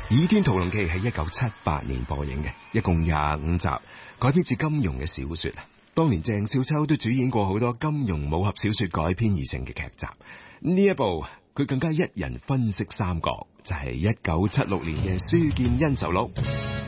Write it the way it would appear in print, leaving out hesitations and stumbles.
《倚天屠龍記》係1978年播映嘅，一共25集，改編自金庸嘅小說。當年鄭少秋都主演過好多金庸武俠小說改編而成嘅劇集。呢一部佢更加一人分飾三角，就係1976年嘅《書劍恩仇錄》。